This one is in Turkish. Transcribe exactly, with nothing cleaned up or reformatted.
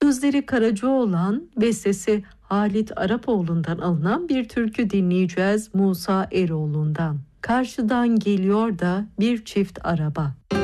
Sözleri Karacaoğlan, bestesi Halit Arapoğlu'ndan alınan bir türkü dinleyeceğiz Musa Eroğlu'ndan. Karşıdan geliyor da bir çift araba.